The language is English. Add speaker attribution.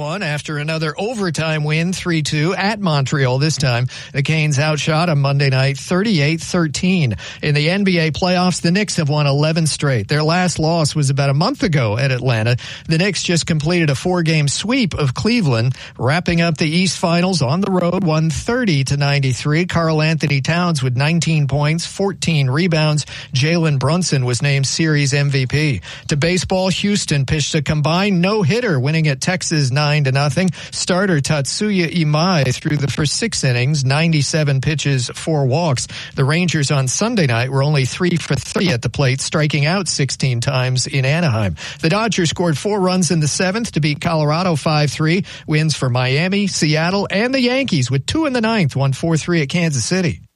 Speaker 1: won after another overtime win, 3-2 at Montreal this time. The Canes outshot on Monday night 38-13. In the NBA playoffs, the Knicks have won 11 straight. Their last loss was about a month ago at Atlanta. The Knicks just completed a 4-game sweep of Cleveland, wrapping up the East Finals on the road, 130-93. Karl Anthony Towns with 19 points, 14 rebounds. Jalen Brunson was named series MVP. To baseball, Houston pitched a combined no-hitter, winning at Texas 9-0. Starter Tatsuya Imai threw the first 6 innings, 97 pitches, 4 walks. The Rangers on Sunday night were only 3 for 3 at the plate, striking out 16 times in Anaheim. The Dodgers scored 4 runs in the 7th to beat Colorado 5-3. Wins for Miami, Seattle, and the Yankees with 2 in the 9th, won 4-3 at Kansas City.